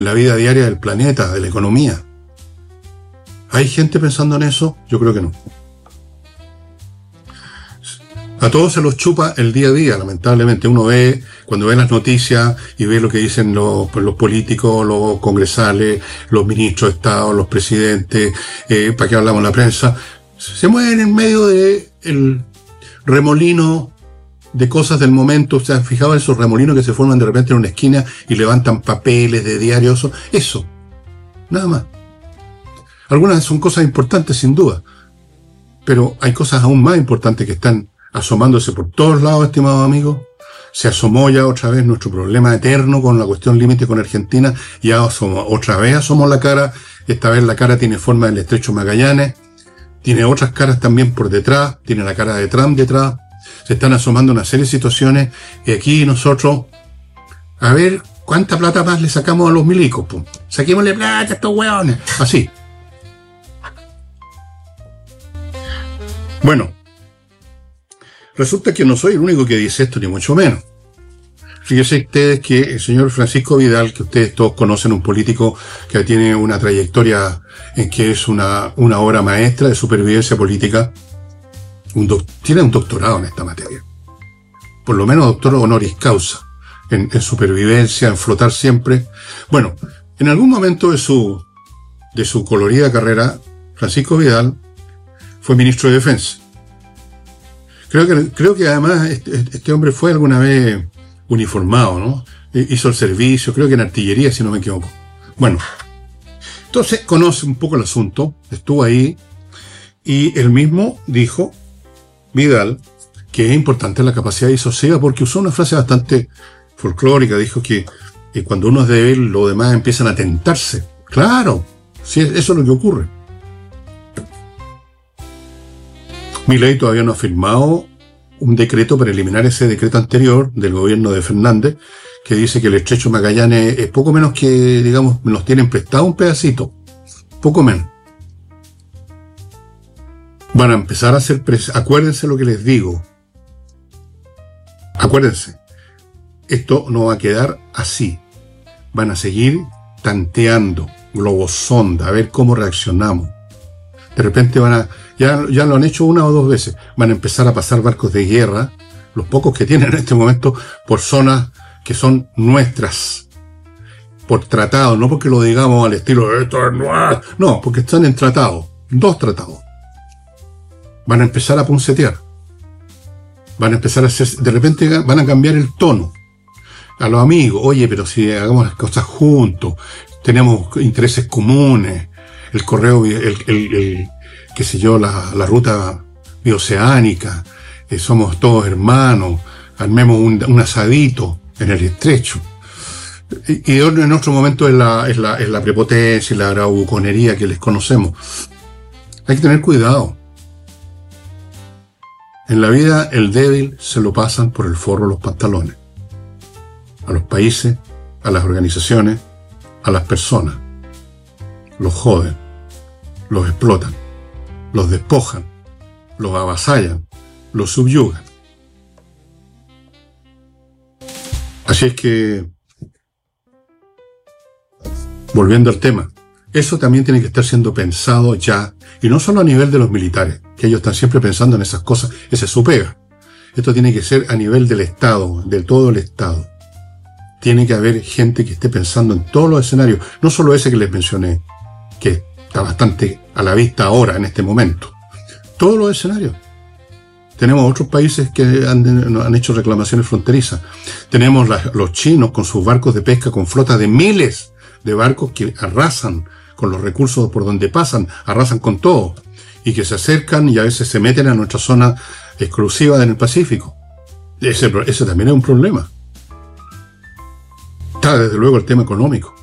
la vida diaria del planeta, de la economía. ¿Hay gente pensando en eso? Yo creo que no. A todos se los chupa el día a día, lamentablemente. Uno ve, cuando ve las noticias y ve lo que dicen los políticos, los congresales, los ministros de Estado, los presidentes, para qué hablamos la prensa, se mueven en medio de el remolino de cosas del momento. ¿Se han fijado esos remolinos que se forman de repente en una esquina y levantan papeles de diarios? Eso, nada más. Algunas son cosas importantes sin duda, pero hay cosas aún más importantes que están asomándose por todos lados, estimados amigos. Se asomó ya otra vez nuestro problema eterno con la cuestión límite con Argentina. Ya otra vez asomó la cara. Esta vez la cara tiene forma del estrecho Magallanes. Tiene otras caras también por detrás. Tiene la cara de Trump detrás. Se están asomando una serie de situaciones. Y aquí nosotros, a ver, ¿cuánta plata más le sacamos a los milicos? Pues? Saquémosle plata a estos hueones. Así. Bueno. Resulta que no soy el único que dice esto, ni mucho menos. Fíjense ustedes que el señor Francisco Vidal, que ustedes todos conocen, un político que tiene una trayectoria en que es una obra maestra de supervivencia política, tiene un doctorado en esta materia. Por lo menos doctor honoris causa, en supervivencia, en flotar siempre. Bueno, en algún momento de su colorida carrera, Francisco Vidal fue ministro de Defensa. Creo que además este hombre fue alguna vez uniformado, ¿no? Hizo el servicio, creo que en artillería, si no me equivoco. Bueno, entonces conoce un poco el asunto, estuvo ahí, y él mismo dijo, Vidal, que es importante la capacidad disuasiva, porque usó una frase bastante folclórica, dijo que cuando uno es débil, los demás empiezan a tentarse. Claro, sí, eso es lo que ocurre. Milei todavía no ha firmado un decreto para eliminar ese decreto anterior del gobierno de Fernández, que dice que el estrecho Magallanes es poco menos que, digamos, nos tienen prestado un pedacito. Poco menos. Van a empezar a hacer acuérdense lo que les digo. Acuérdense. Esto no va a quedar así. Van a seguir tanteando, globosonda, a ver cómo reaccionamos. De repente ya lo han hecho una o dos veces, van a empezar a pasar barcos de guerra, los pocos que tienen en este momento, por zonas que son nuestras, por tratados, no porque lo digamos al estilo esto es nuestro, no, porque están en tratados, 2 tratados. Van a empezar a puncetear, van a empezar a hacer, de repente van a cambiar el tono a los amigos. Oye, pero si hagamos las cosas juntos, tenemos intereses comunes, el correo, qué sé yo, la ruta bioceánica, somos todos hermanos, armemos un asadito en el estrecho. Y en otro momento es la prepotencia y la bravuconería que les conocemos. Hay que tener cuidado. En la vida, el débil se lo pasan por el forro los pantalones. A los países, a las organizaciones, a las personas. Los joden, los explotan, los despojan, los avasallan, los subyugan. Así es que, volviendo al tema, eso también tiene que estar siendo pensado ya, y no solo a nivel de los militares, que ellos están siempre pensando en esas cosas, esa es su pega. Esto tiene que ser a nivel del Estado, del todo el Estado. Tiene que haber gente que esté pensando en todos los escenarios, no solo ese que les mencioné, que está bastante a la vista ahora, en este momento. Todos los escenarios. Tenemos otros países que han hecho reclamaciones fronterizas. Tenemos los chinos con sus barcos de pesca, con flotas de miles de barcos que arrasan con los recursos por donde pasan, arrasan con todo, y que se acercan y a veces se meten a nuestra zona exclusiva en el Pacífico. Ese también es un problema. Está desde luego el tema económico.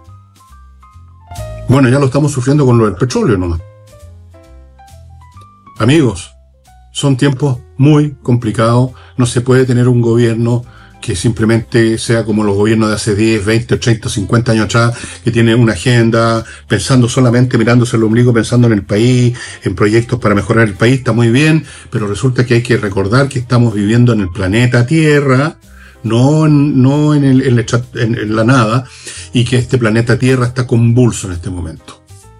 Bueno, ya lo estamos sufriendo con lo del petróleo nomás. Amigos, son tiempos muy complicados. No se puede tener un gobierno que simplemente sea como los gobiernos de hace 10, 20, 30, 50 años atrás, que tiene una agenda, pensando solamente, mirándose el ombligo, pensando en el país, en proyectos para mejorar el país. Está muy bien, pero resulta que hay que recordar que estamos viviendo en el planeta Tierra, no en la nada, y que este planeta Tierra está convulso en este momento.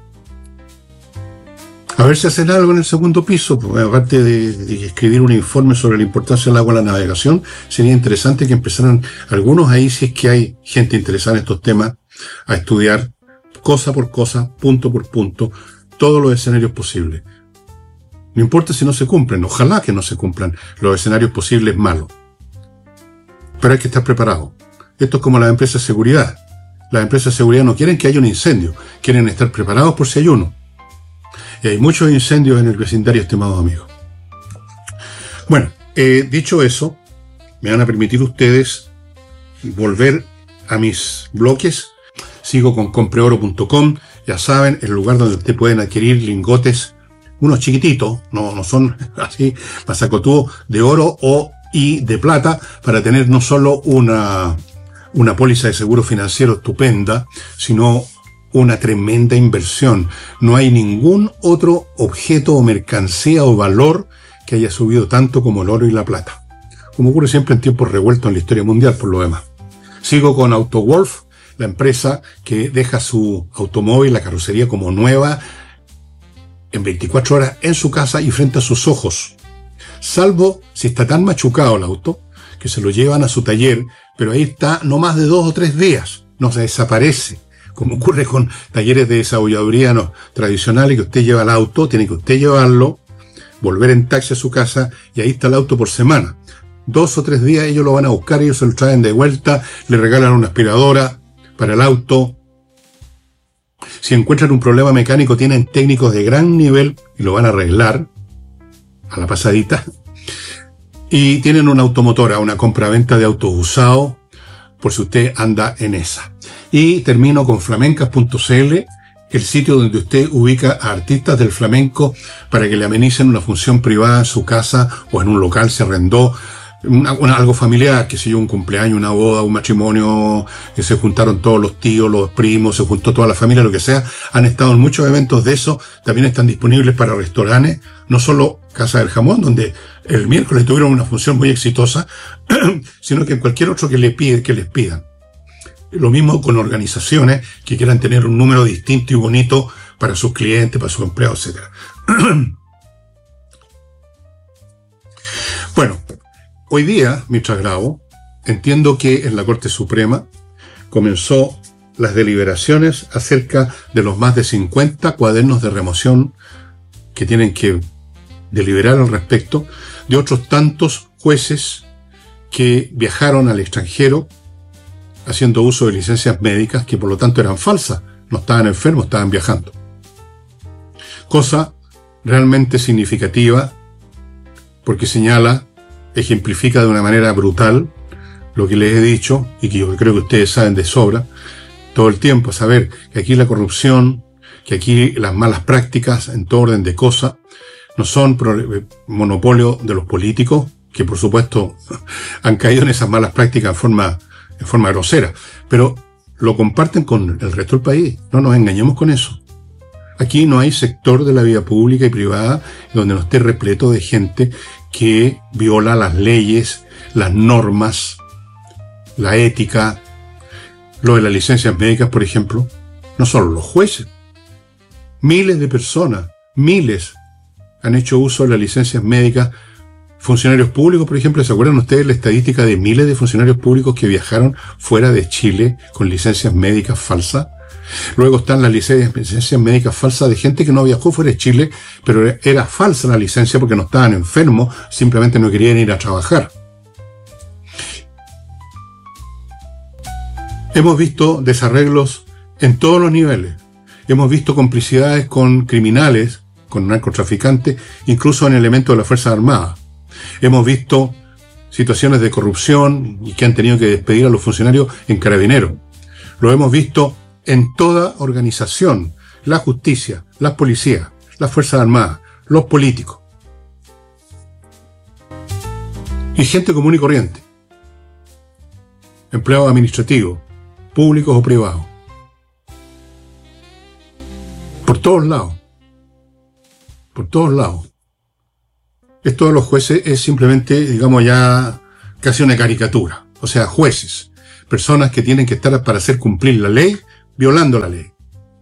A ver si hacen algo en el segundo piso, pues, aparte de escribir un informe sobre la importancia del agua en la navegación, sería interesante que empezaran algunos ahí, si es que hay gente interesada en estos temas, a estudiar cosa por cosa, punto por punto, todos los escenarios posibles. No importa si no se cumplen, ojalá que no se cumplan los escenarios posibles malos. Pero hay que estar preparado. Esto es como las empresas de seguridad. Las empresas de seguridad no quieren que haya un incendio, quieren estar preparados por si hay uno. Y hay muchos incendios en el vecindario, estimados amigos. Bueno, dicho eso, me van a permitir ustedes volver a mis bloques. Sigo con compreoro.com, ya saben, el lugar donde ustedes pueden adquirir lingotes, unos chiquititos, no son así masacotudos, de oro y de plata, para tener no solo una póliza de seguro financiero estupenda, sino una tremenda inversión. No hay ningún otro objeto o mercancía o valor que haya subido tanto como el oro y la plata, como ocurre siempre en tiempos revueltos en la historia mundial por lo demás. Sigo con AutoWolf, la empresa que deja su automóvil, la carrocería como nueva, en 24 horas en su casa y frente a sus ojos. Salvo si está tan machucado el auto que se lo llevan a su taller, pero ahí está no más de 2 o 3 días, no se desaparece, como ocurre con talleres de desabolladuría tradicionales, que usted lleva el auto, tiene que usted llevarlo, volver en taxi a su casa y ahí está el auto por semana. 2 o 3 días ellos lo van a buscar, ellos se lo traen de vuelta, le regalan una aspiradora para el auto. Si encuentran un problema mecánico, tienen técnicos de gran nivel y lo van a arreglar a la pasadita. Y tienen una automotora, una compraventa de autos usados, por si usted anda en esa. Y termino con flamencas.cl, el sitio donde usted ubica a artistas del flamenco para que le amenicen una función privada en su casa o en un local, se arrendó. Algo familiar, que sé yo, un cumpleaños, una boda, un matrimonio, que se juntaron todos los tíos, los primos, se juntó toda la familia, lo que sea. Han estado en muchos eventos de eso, también están disponibles para restaurantes, no solo Casa del Jamón, donde el miércoles tuvieron una función muy exitosa, sino que en cualquier otro que les pidan. Lo mismo con organizaciones que quieran tener un número distinto y bonito para sus clientes, para sus empleados, etc. Bueno, hoy día, mientras grabo, entiendo que en la Corte Suprema comenzó las deliberaciones acerca de los más de 50 cuadernos de remoción que tienen que deliberar al respecto, de otros tantos jueces que viajaron al extranjero haciendo uso de licencias médicas que por lo tanto eran falsas, no estaban enfermos, estaban viajando. Cosa realmente significativa porque ejemplifica de una manera brutal lo que les he dicho y que yo creo que ustedes saben de sobra todo el tiempo, saber que aquí la corrupción, que aquí las malas prácticas en todo orden de cosas no son monopolio de los políticos, que por supuesto han caído en esas malas prácticas en forma grosera, pero lo comparten con el resto del país. No nos engañemos con eso. Aquí no hay sector de la vida pública y privada donde no esté repleto de gente que viola las leyes, las normas, la ética. Lo de las licencias médicas, por ejemplo, no solo los jueces. Miles de personas, han hecho uso de las licencias médicas. Funcionarios públicos, por ejemplo, ¿se acuerdan ustedes la estadística de miles de funcionarios públicos que viajaron fuera de Chile con licencias médicas falsas? Luego están las licencias médicas falsas de gente que no viajó fuera de Chile, pero era falsa la licencia porque no estaban enfermos, simplemente no querían ir a trabajar. Hemos visto desarreglos en todos los niveles. Hemos visto complicidades con criminales, con narcotraficantes, incluso en elementos de las Fuerzas Armadas. Hemos visto situaciones de corrupción y que han tenido que despedir a los funcionarios en Carabineros. Lo hemos visto en toda organización, la justicia, las policías, las Fuerzas Armadas, los políticos. Y gente común y corriente. Empleados administrativos, públicos o privados. Por todos lados. Por todos lados. Esto de los jueces es simplemente, digamos ya, casi una caricatura. O sea, jueces. personas que tienen que estar para hacer cumplir la ley, violando la ley.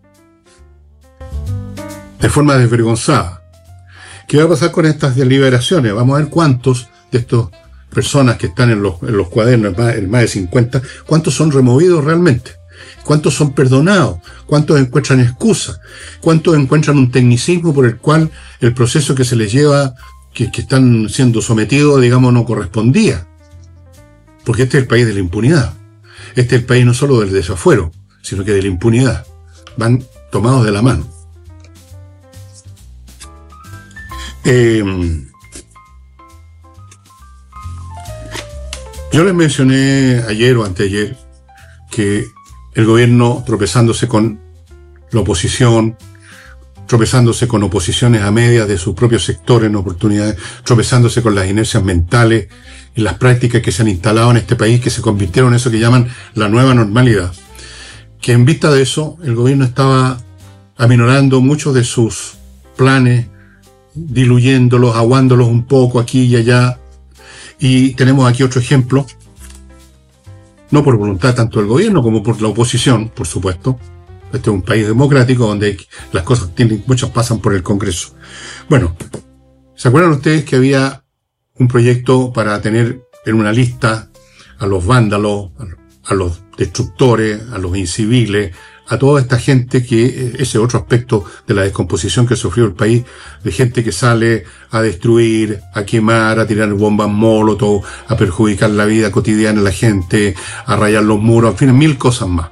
De forma desvergonzada. ¿Qué va a pasar con estas deliberaciones? Vamos a ver cuántos de estas personas que están en los cuadernos, el más de 50, cuántos son removidos realmente. ¿Cuántos son perdonados? ¿Cuántos encuentran excusas? ¿Cuántos encuentran un tecnicismo por el cual el proceso que se les lleva, que están siendo sometidos, digamos, no correspondía? Porque este es el país de la impunidad. Este es el país no solo del desafuero, sino que de la impunidad. Van tomados de la mano. Yo les mencioné ayer o anteayer que el gobierno, tropezándose con la oposición, tropezándose con oposiciones a medias de sus propios sectores en oportunidades, tropezándose con las inercias mentales y las prácticas que se han instalado en este país, que se convirtieron en eso que llaman la nueva normalidad. Que en vista de eso, el gobierno estaba aminorando muchos de sus planes, diluyéndolos, aguándolos un poco aquí y allá. Y tenemos aquí otro ejemplo, no por voluntad tanto del gobierno como por la oposición, por supuesto. Este es un país democrático donde las cosas muchas pasan por el Congreso. Bueno, ¿se acuerdan ustedes que había un proyecto para tener en una lista a los vándalos, a los destructores, a los inciviles, a toda esta gente que, ese otro aspecto de la descomposición que sufrió el país, de gente que sale a destruir, a quemar, a tirar bombas molotov, a perjudicar la vida cotidiana de la gente, a rayar los muros, en fin, 1000 cosas más.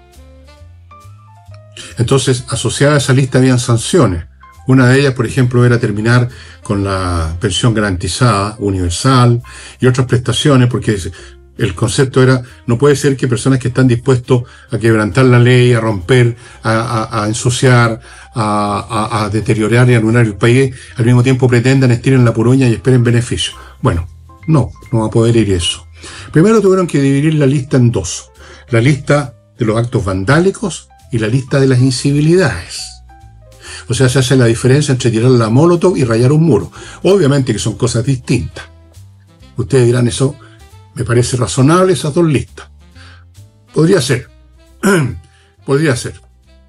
Entonces, asociada a esa lista habían sanciones. Una de ellas, por ejemplo, era terminar con la pensión garantizada universal y otras prestaciones, porque el concepto era, no puede ser que personas que están dispuestos a quebrantar la ley, a romper, a ensuciar, a deteriorar y anular el país, al mismo tiempo pretendan, estiren la puruña y esperen beneficios. Bueno, no va a poder ir eso. Primero tuvieron que dividir la lista en dos. La lista de los actos vandálicos y la lista de las incivilidades. O sea, se hace la diferencia entre tirar la molotov y rayar un muro. Obviamente que son cosas distintas. Ustedes dirán, eso me parece razonable, esas dos listas. Podría ser. Podría ser.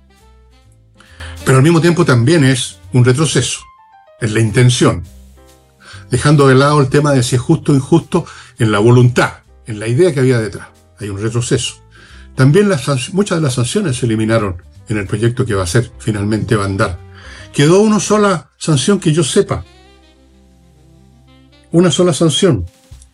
Pero al mismo tiempo también es un retroceso. Es la intención. Dejando de lado el tema de si es justo o injusto en la voluntad, en la idea que había detrás. Hay un retroceso. También muchas de las sanciones se eliminaron en el proyecto que va a ser finalmente va a andar. Quedó una sola sanción que yo sepa. Una sola sanción.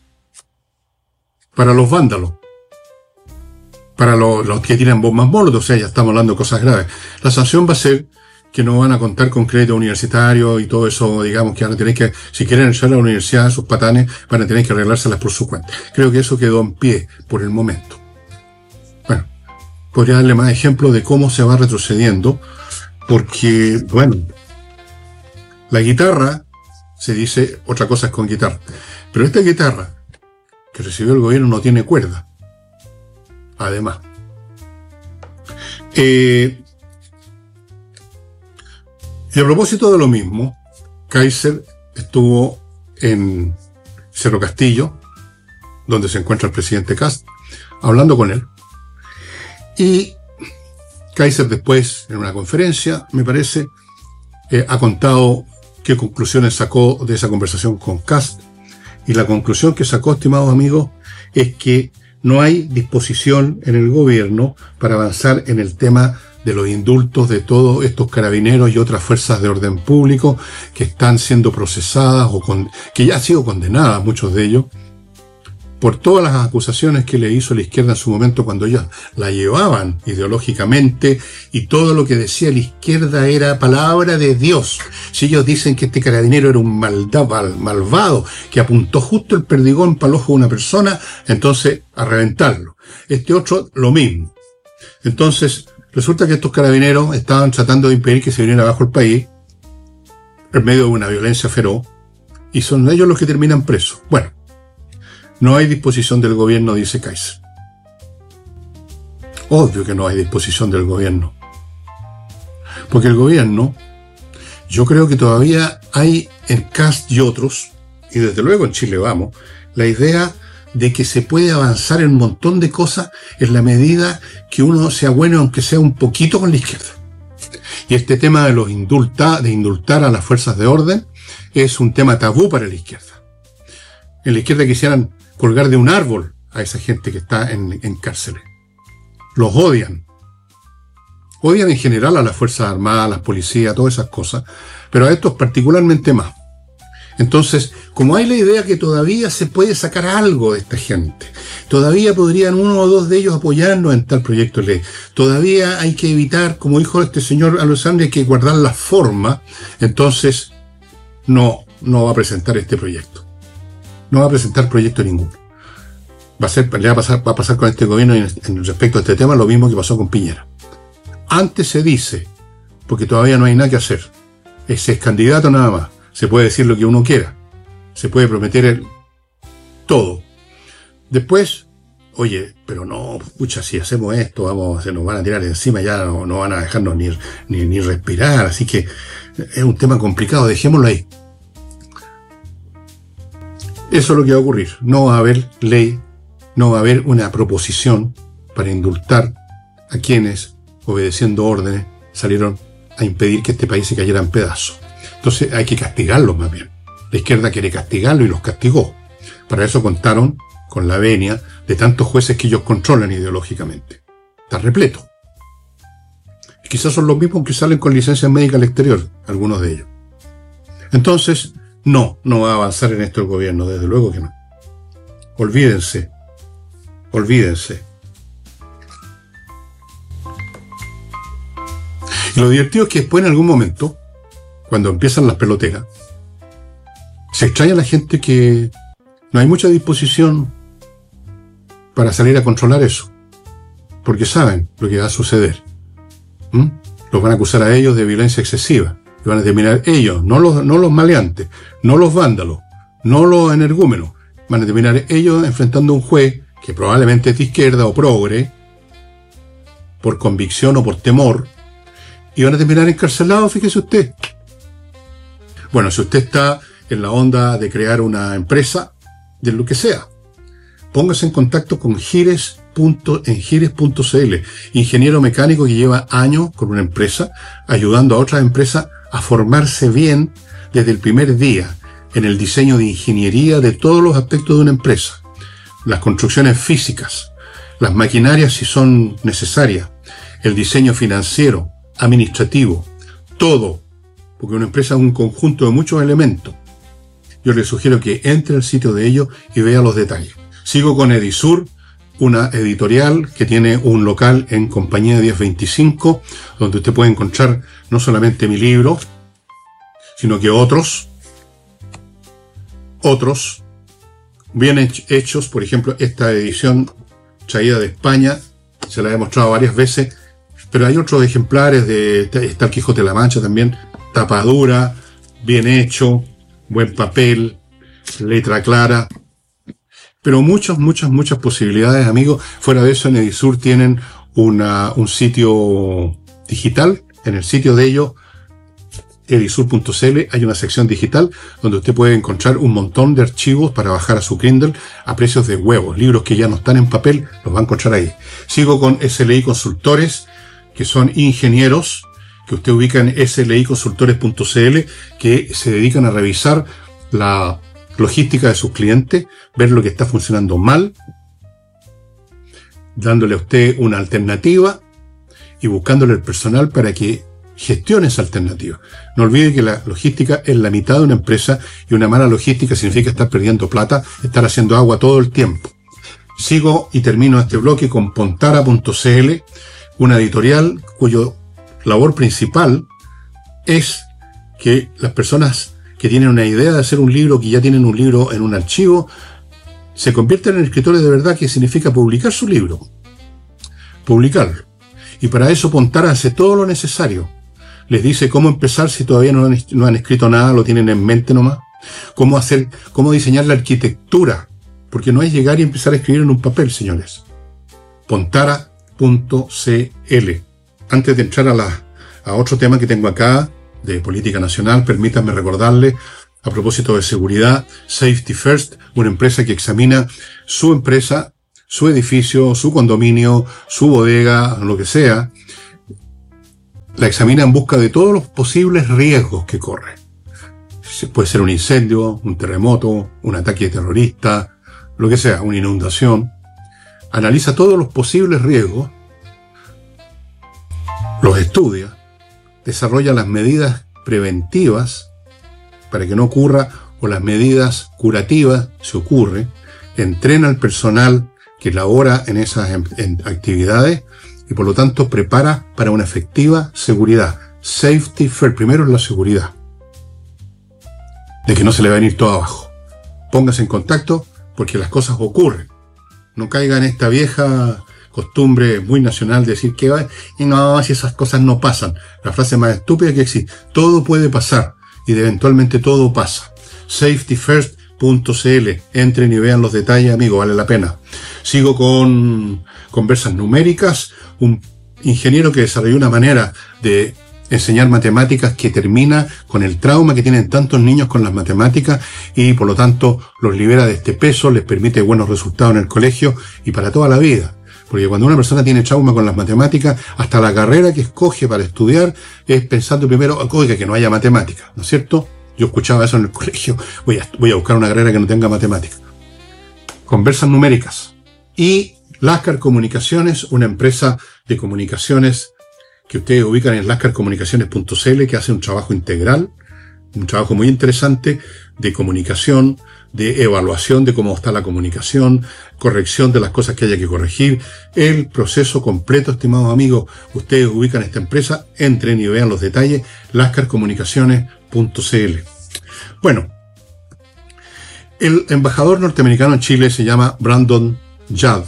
Para los vándalos. Para los que tiran bombas molotov, o sea, ya estamos hablando de cosas graves. La sanción va a ser que no van a contar con crédito universitario y todo eso, digamos, que van a tener que, si quieren entrar a la universidad, sus patanes van a tener que arreglárselas por su cuenta. Creo que eso quedó en pie por el momento. Bueno, podría darle más ejemplos de cómo se va retrocediendo, porque, bueno, la guitarra, se dice, otra cosa es con guitarra, pero esta guitarra que recibió el gobierno no tiene cuerda, además. Y a propósito de lo mismo, Kaiser estuvo en Cerro Castillo, donde se encuentra el presidente Kast, hablando con él. Y Kaiser después, en una conferencia, me parece, ha contado qué conclusiones sacó de esa conversación con Kast. Y la conclusión que sacó, estimados amigos, es que no hay disposición en el gobierno para avanzar en el tema de los indultos de todos estos carabineros y otras fuerzas de orden público que están siendo procesadas o que ya han sido condenadas, muchos de ellos, por todas las acusaciones que le hizo la izquierda en su momento cuando ellos la llevaban ideológicamente, y todo lo que decía la izquierda era palabra de Dios. Si ellos dicen que este carabinero era un malvado, que apuntó justo el perdigón para el ojo de una persona, entonces a reventarlo. Este otro, lo mismo. Entonces, resulta que estos carabineros estaban tratando de impedir que se viniera abajo el país, en medio de una violencia feroz, y son ellos los que terminan presos. Bueno, no hay disposición del gobierno, dice Kaiser. Obvio que no hay disposición del gobierno. Porque el gobierno, yo creo que todavía hay en Kast y otros, y desde luego en Chile Vamos, la idea de que se puede avanzar en un montón de cosas en la medida que uno sea bueno, aunque sea un poquito con la izquierda. Y este tema de de indultar a las fuerzas de orden es un tema tabú para la izquierda. En la izquierda quisieran colgar de un árbol a esa gente que está en cárceles. Los odian. Odian en general a las Fuerzas Armadas, a las policías, todas esas cosas, pero a estos particularmente más. Entonces, como hay la idea que todavía se puede sacar algo de esta gente, todavía podrían uno o dos de ellos apoyarnos en tal proyecto de ley, todavía hay que evitar, como dijo este señor Alessandri, hay que guardar la forma, entonces no va a presentar este proyecto. No va a presentar proyecto ninguno. Va a pasar con este gobierno en respecto a este tema lo mismo que pasó con Piñera. Antes se dice, porque todavía no hay nada que hacer, ese es candidato nada más. Se puede decir lo que uno quiera. Se puede prometer todo. Después, oye, pero no, pucha, si hacemos esto, se nos van a tirar encima, ya no van a dejarnos ni respirar. Así que es un tema complicado, dejémoslo ahí. Eso es lo que va a ocurrir. No va a haber ley, no va a haber una proposición para indultar a quienes, obedeciendo órdenes, salieron a impedir que este país se cayera en pedazos. Entonces hay que castigarlos más bien. La izquierda quiere castigarlo y los castigó. Para eso contaron con la venia de tantos jueces que ellos controlan ideológicamente. Está repleto. Y quizás son los mismos que salen con licencias médicas al exterior, algunos de ellos. Entonces, no va a avanzar en esto el gobierno, desde luego que no. Olvídense. Y lo divertido es que después en algún momento, cuando empiezan las peloteras, se extraña a la gente que no hay mucha disposición para salir a controlar eso, porque saben lo que va a suceder. Los van a acusar a ellos de violencia excesiva, y van a terminar ellos, no los maleantes, no los vándalos, no los energúmenos, van a terminar ellos enfrentando a un juez que probablemente es de izquierda o progre, por convicción o por temor, y van a terminar encarcelados, fíjese usted. Bueno, si usted está en la onda de crear una empresa, de lo que sea, póngase en contacto con gires.cl, ingeniero mecánico que lleva años con una empresa, ayudando a otras empresas a formarse bien desde el primer día en el diseño de ingeniería de todos los aspectos de una empresa, las construcciones físicas, las maquinarias si son necesarias, el diseño financiero, administrativo, todo. Porque una empresa es un conjunto de muchos elementos. Yo les sugiero que entre al sitio de ellos y vea los detalles. Sigo con Edisur, una editorial que tiene un local en Compañía 1025, donde usted puede encontrar no solamente mi libro, sino que otros bien hechos. Por ejemplo, esta edición traída de España, se la he mostrado varias veces, pero hay otros ejemplares está el Quijote de la Mancha también, tapadura, bien hecho, buen papel, letra clara, pero muchas posibilidades, amigos. Fuera de eso, en Edisur tienen un sitio digital. En el sitio de ellos, edisur.cl, hay una sección digital donde usted puede encontrar un montón de archivos para bajar a su Kindle a precios de huevos. Libros que ya no están en papel, los va a encontrar ahí. Sigo con SLI Consultores, que son ingenieros que usted ubica en sliconsultores.cl, que se dedican a revisar la logística de sus clientes, ver lo que está funcionando mal, dándole a usted una alternativa y buscándole el personal para que gestione esa alternativa. No olvide que la logística es la mitad de una empresa y una mala logística significa estar perdiendo plata, estar haciendo agua todo el tiempo. Sigo y termino este bloque con Pontara.cl, una editorial cuyo labor principal es que las personas que tienen una idea de hacer un libro, que ya tienen un libro en un archivo, se convierten en escritores de verdad, que significa publicar su libro, publicarlo. Y para eso Pontara hace todo lo necesario. Les dice cómo empezar si todavía no han escrito nada, lo tienen en mente nomás. Cómo diseñar la arquitectura, porque no es llegar y empezar a escribir en un papel, señores. Pontara.cl. Antes de entrar a otro tema que tengo acá, de política nacional, permítanme recordarle a propósito de seguridad, Safety First, una empresa que examina su empresa, su edificio, su condominio, su bodega, lo que sea, la examina en busca de todos los posibles riesgos que corre. Puede ser un incendio, un terremoto, un ataque terrorista, lo que sea, una inundación. Analiza todos los posibles riesgos, los estudia, desarrolla las medidas preventivas para que no ocurra o las medidas curativas si ocurre, entrena al personal que labora en esas actividades y por lo tanto prepara para una efectiva seguridad. Safety first, primero es la seguridad, de que no se le va a venir todo abajo. Póngase en contacto porque las cosas ocurren. No caiga en esta vieja costumbre muy nacional de decir que no, si esas cosas no pasan. La frase más estúpida que existe. Todo puede pasar y eventualmente todo pasa. safetyfirst.cl. Entren y vean los detalles, amigo, vale la pena. Sigo con conversas numéricas. Un ingeniero que desarrolló una manera de enseñar matemáticas que termina con el trauma que tienen tantos niños con las matemáticas y por lo tanto los libera de este peso, les permite buenos resultados en el colegio y para toda la vida. Porque cuando una persona tiene trauma con las matemáticas, hasta la carrera que escoge para estudiar es pensando primero, oiga, que no haya matemáticas, ¿no es cierto? Yo escuchaba eso en el colegio, voy a buscar una carrera que no tenga matemáticas. Conversas numéricas. Y Lascar Comunicaciones, una empresa de comunicaciones que ustedes ubican en lascarcomunicaciones.cl, que hace un trabajo integral, un trabajo muy interesante de comunicación, de evaluación de cómo está la comunicación, corrección de las cosas que haya que corregir, el proceso completo, estimados amigos. Ustedes ubican esta empresa, entren y vean los detalles, lascarcomunicaciones.cl. Bueno, el embajador norteamericano en Chile se llama Brandon Judd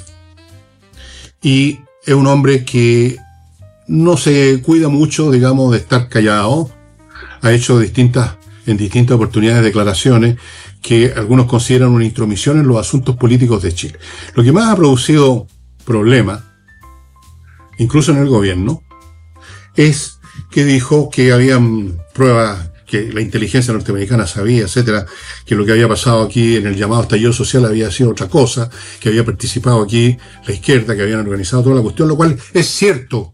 y es un hombre que no se cuida mucho, digamos, de estar callado. Ha hecho en distintas oportunidades declaraciones que algunos consideran una intromisión en los asuntos políticos de Chile. Lo que más ha producido problemas, incluso en el gobierno, es que dijo que habían pruebas, que la inteligencia norteamericana sabía, etcétera, que lo que había pasado aquí en el llamado estallido social había sido otra cosa, que había participado aquí la izquierda, que habían organizado toda la cuestión, lo cual es cierto.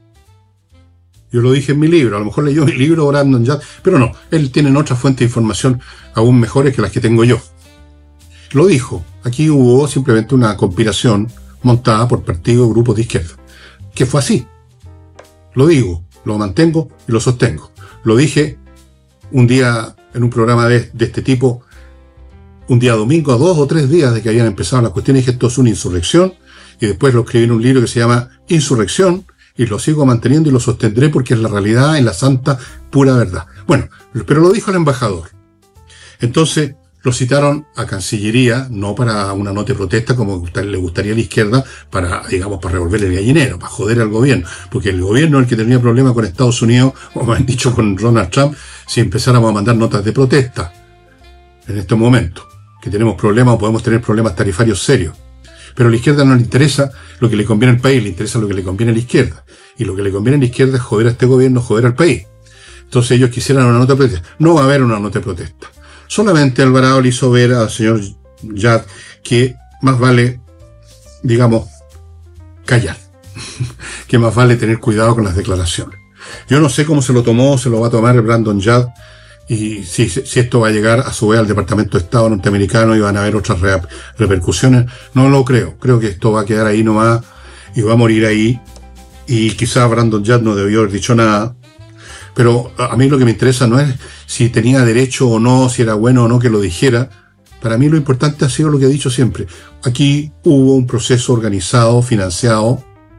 Yo lo dije en mi libro, a lo mejor leyó mi libro Brandon Judd, pero no, él tiene otras fuentes de información aún mejores que las que tengo yo. Lo dijo, aquí hubo simplemente una conspiración montada por partidos, grupos de izquierda, que fue así. Lo digo, lo mantengo y lo sostengo. Lo dije un día en un programa de este tipo, un día domingo, a 2 o 3 días de que habían empezado las cuestiones, dije esto es una insurrección, y después lo escribí en un libro que se llama Insurrección, y lo sigo manteniendo y lo sostendré porque es la realidad, es la santa, pura verdad. Bueno, pero lo dijo el embajador. Entonces, lo citaron a Cancillería, no para una nota de protesta como le gustaría a la izquierda, para, digamos, para revolver el gallinero, para joder al gobierno, porque el gobierno es el que tenía problemas con Estados Unidos, o me han dicho con Donald Trump, si empezáramos a mandar notas de protesta en este momento, que tenemos problemas o podemos tener problemas tarifarios serios. Pero a la izquierda no le interesa lo que le conviene al país, le interesa lo que le conviene a la izquierda. Y lo que le conviene a la izquierda es joder a este gobierno, joder al país. Entonces ellos quisieran una nota de protesta. No va a haber una nota de protesta. Solamente Alvarado le hizo ver al señor Judd que más vale, digamos, callar. Que más vale tener cuidado con las declaraciones. Yo no sé cómo se lo tomó, se lo va a tomar Brandon Judd. Y si esto va a llegar a su vez al Departamento de Estado norteamericano y van a haber otras repercusiones, no lo creo. Creo que esto va a quedar ahí nomás y va a morir ahí. Y quizás Brandon Judd no debió haber dicho nada. Pero a mí lo que me interesa no es si tenía derecho o no, si era bueno o no que lo dijera. Para mí lo importante ha sido lo que he dicho siempre. Aquí hubo un proceso organizado, financiado,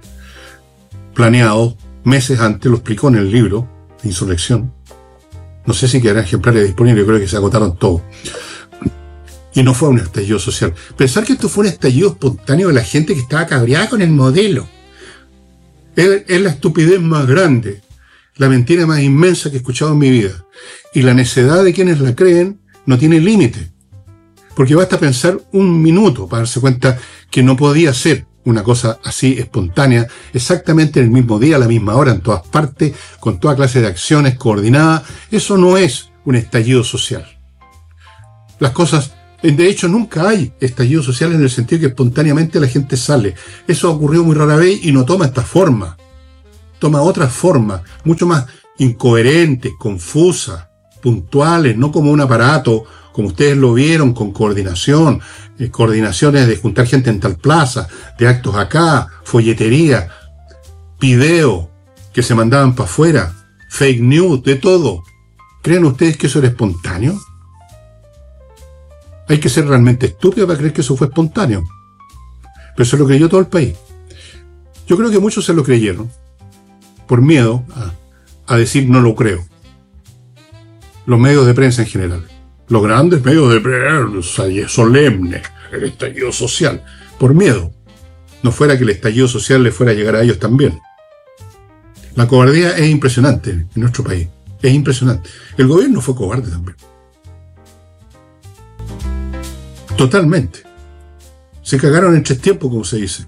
planeado, meses antes, lo explicó en el libro, Insurrección. No sé si quedarán ejemplares disponibles, yo creo que se agotaron todos. Y no fue un estallido social. Pensar que esto fue un estallido espontáneo de la gente que estaba cabreada con el modelo. Es la estupidez más grande, la mentira más inmensa que he escuchado en mi vida. Y la necedad de quienes la creen no tiene límite. Porque basta pensar un minuto para darse cuenta que no podía ser una cosa así espontánea, exactamente en el mismo día, a la misma hora, en todas partes, con toda clase de acciones coordinadas. Eso no es un estallido social. Las cosas, de hecho, nunca hay estallido social en el sentido que espontáneamente la gente sale. Eso ha ocurrido muy rara vez y no toma esta forma. Toma otra forma, mucho más incoherentes, confusas, puntuales, no como un aparato, como ustedes lo vieron, con coordinación, coordinaciones de juntar gente en tal plaza, de actos acá, folletería, video que se mandaban para afuera, fake news, de todo. ¿Creen ustedes que eso era espontáneo? Hay que ser realmente estúpido para creer que eso fue espontáneo. Pero eso lo creyó todo el país. Yo creo que muchos se lo creyeron por miedo a decir no lo creo. Los medios de prensa en general. Los grandes medios de prensa solemnes, el estallido social, por miedo. No fuera que el estallido social le fuera a llegar a ellos también. La cobardía es impresionante en nuestro país. Es impresionante. El gobierno fue cobarde también. Totalmente. Se cagaron en 3 tiempos, como se dice.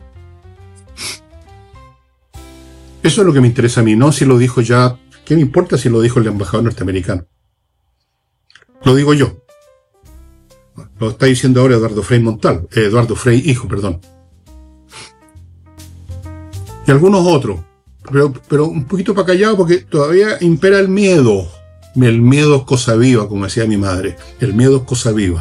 Eso es lo que me interesa a mí, no si lo dijo ya. ¿Qué me importa si lo dijo el embajador norteamericano? Lo digo yo. Lo está diciendo ahora Eduardo Frei hijo, perdón. Y algunos otros. Pero un poquito para callado porque todavía impera el miedo. El miedo es cosa viva, como decía mi madre. El miedo es cosa viva.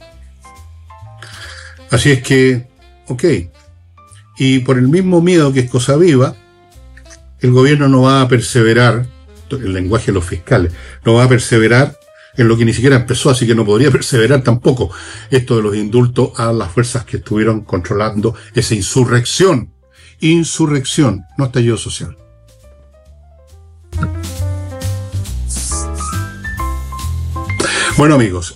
Así es que, ok. Y por el mismo miedo que es cosa viva, el gobierno no va a perseverar, el lenguaje de los fiscales, no va a perseverar en lo que ni siquiera empezó, así que no podría perseverar tampoco esto de los indultos a las fuerzas que estuvieron controlando esa insurrección. Insurrección, no estallido social. Bueno, amigos,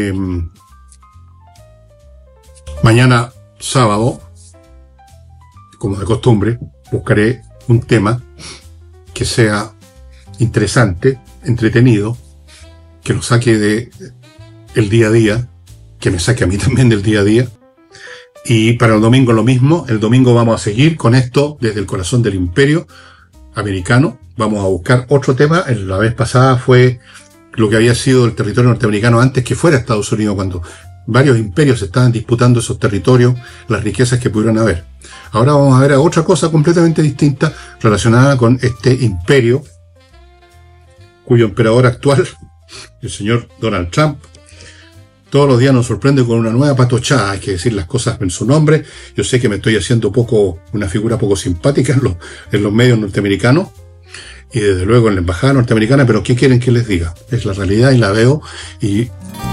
mañana sábado, como de costumbre, buscaré un tema que sea interesante, entretenido, que lo saque de el día a día, que me saque a mí también del día a día. Y para el domingo lo mismo. El domingo vamos a seguir con esto desde el corazón del imperio americano. Vamos a buscar otro tema. La vez pasada fue lo que había sido el territorio norteamericano antes que fuera Estados Unidos, cuando varios imperios estaban disputando esos territorios, las riquezas que pudieron haber. Ahora vamos a ver otra cosa completamente distinta relacionada con este imperio, cuyo emperador actual, el señor Donald Trump, todos los días nos sorprende con una nueva patochada. Hay que decir las cosas en su nombre. Yo sé que me estoy haciendo una figura poco simpática en los medios norteamericanos y desde luego en la embajada norteamericana, pero ¿qué quieren que les diga? Es la realidad y la veo, y